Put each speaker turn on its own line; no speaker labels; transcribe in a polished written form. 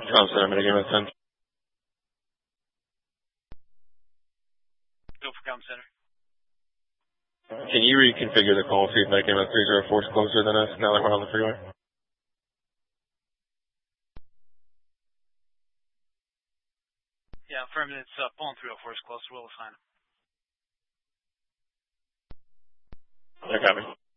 Center, Michigan 10.
Go for Com Center.
Can you reconfigure the call, see if Michigan 304 is closer than us now that we're on the freeway?
Yeah, affirmative. It's pulling 304 is closer. We'll assign it.
Okay, copy.